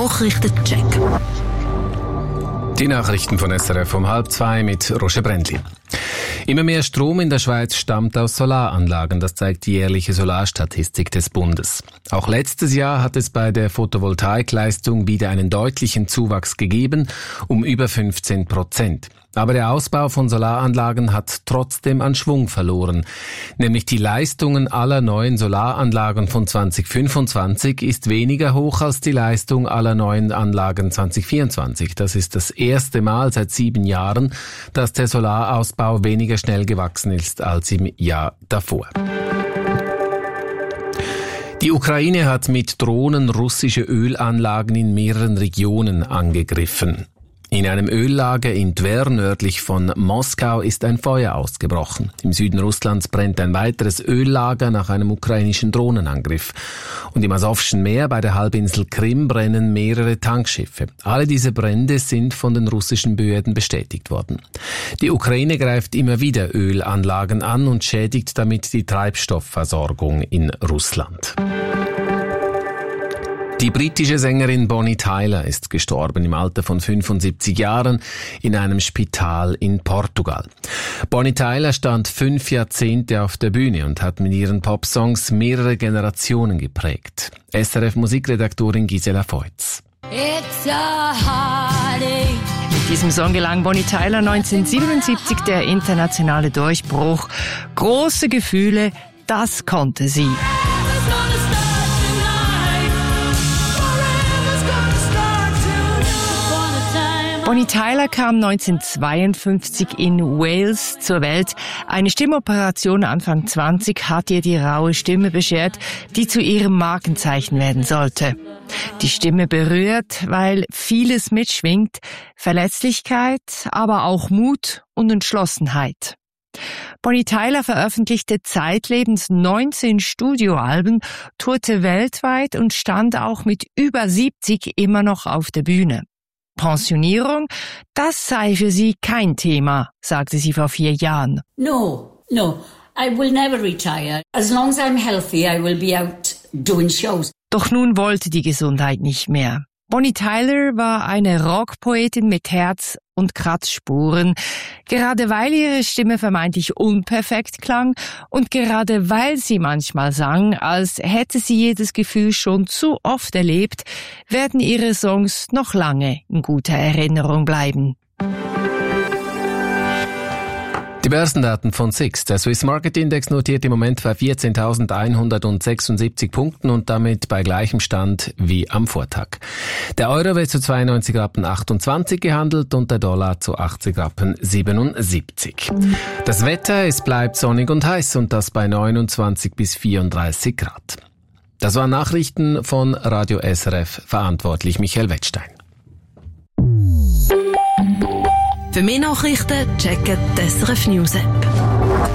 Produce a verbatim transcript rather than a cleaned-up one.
Nachrichtencheck. Die Nachrichten von S R F um halb zwei mit Roger Brändli. Immer mehr Strom in der Schweiz stammt aus Solaranlagen, das zeigt die jährliche Solarstatistik des Bundes. Auch letztes Jahr hat es bei der Photovoltaikleistung wieder einen deutlichen Zuwachs gegeben, um über fünfzehn Prozent. Aber der Ausbau von Solaranlagen hat trotzdem an Schwung verloren. Nämlich die Leistungen aller neuen Solaranlagen von zwanzig fünfundzwanzig ist weniger hoch als die Leistung aller neuen Anlagen zwanzig vierundzwanzig. Das ist das erste Mal seit sieben Jahren, dass der Solarausbau weniger schnell gewachsen ist als im Jahr davor. Die Ukraine hat mit Drohnen russische Ölanlagen in mehreren Regionen angegriffen. In einem Öllager in Twer nördlich von Moskau ist ein Feuer ausgebrochen. Im Süden Russlands brennt ein weiteres Öllager nach einem ukrainischen Drohnenangriff. Und im Asowschen Meer bei der Halbinsel Krim brennen mehrere Tankschiffe. Alle diese Brände sind von den russischen Behörden bestätigt worden. Die Ukraine greift immer wieder Ölanlagen an und schädigt damit die Treibstoffversorgung in Russland. Die britische Sängerin Bonnie Tyler ist gestorben im Alter von fünfundsiebzig Jahren in einem Spital in Portugal. Bonnie Tyler stand fünf Jahrzehnte auf der Bühne und hat mit ihren Popsongs mehrere Generationen geprägt. S R F-Musikredaktorin Gisela Feutz. It's a heartache. Mit diesem Song gelang Bonnie Tyler neunzehnhundertsiebenundsiebzig der internationale Durchbruch. Große Gefühle, das konnte sie. Bonnie Tyler kam neunzehnhundertzweiundfünfzig in Wales zur Welt. Eine Stimmoperation Anfang zwanzig hat ihr die raue Stimme beschert, die zu ihrem Markenzeichen werden sollte. Die Stimme berührt, weil vieles mitschwingt, Verletzlichkeit, aber auch Mut und Entschlossenheit. Bonnie Tyler veröffentlichte zeitlebens neunzehn Studioalben, tourte weltweit und stand auch mit über siebzig immer noch auf der Bühne. Pensionierung, das sei für sie kein Thema, sagte sie vor vier Jahren. No, no, I will never retire. As long as I'm healthy, I will be out doing shows. Doch nun wollte die Gesundheit nicht mehr. Bonnie Tyler war eine Rockpoetin mit Herz und Kratzspuren. Gerade weil ihre Stimme vermeintlich unperfekt klang und gerade weil sie manchmal sang, als hätte sie jedes Gefühl schon zu oft erlebt, werden ihre Songs noch lange in guter Erinnerung bleiben. Die Börsendaten von S I X. Der Swiss Market Index notiert im Moment bei vierzehntausendeinhundertsechsundsiebzig Punkten und damit bei gleichem Stand wie am Vortag. Der Euro wird zu zweiundneunzig Rappen achtundzwanzig gehandelt und der Dollar zu achtzig Rappen siebenundsiebzig. Das Wetter, es bleibt sonnig und heiß und das bei neunundzwanzig bis vierunddreißig Grad. Das waren Nachrichten von Radio S R F, verantwortlich Michael Wettstein. Für mehr Nachrichten checken die S R F News App.